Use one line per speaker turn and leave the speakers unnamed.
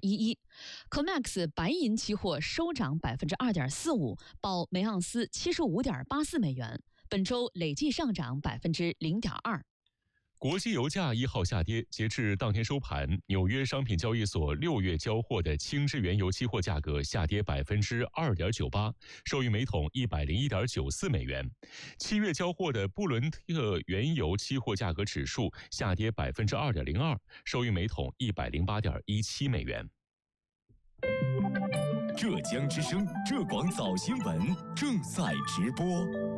COMEX 白银期货收涨2.45%，报每盎司75.84美元，本周累计上涨0.2%。
国际油价1号下跌，截至当天收盘，纽约商品交易所6月交货的轻质原油期货价格下跌2.98%，收于每桶101.94美元。7月交货的布伦特原油期货价格指数下跌2.02%，收于每桶108.17美元。
浙江之声浙广早新闻正在直播。